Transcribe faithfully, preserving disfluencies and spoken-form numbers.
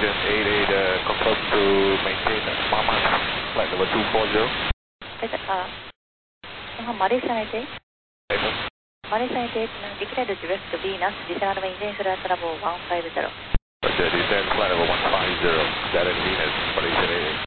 Ocean eight eight, uh, confirm to maintain Mama, flight number two four zero. Uh, Malaysia eight eight. Malaysia eight eight, declared direct to Venus, descend maintain flight level one five zero. Roger, descend flight level one five zero, descend Venus, Malaysia eight eight.